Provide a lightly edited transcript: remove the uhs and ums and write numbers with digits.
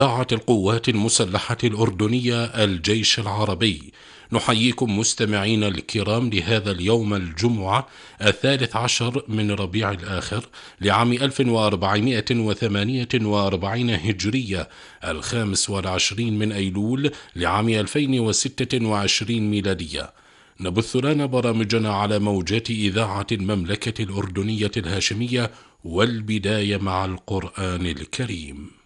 إذاعة القوات المسلحة الأردنية الجيش العربي، نحييكم مستمعين الكرام لهذا اليوم الجمعة 13 من ربيع الآخر لعام 1448 هجرية، 25 من أيلول لعام 2026 ميلادية. نبث لنا برامجنا على موجات إذاعة المملكة الأردنية الهاشمية، والبداية مع القرآن الكريم.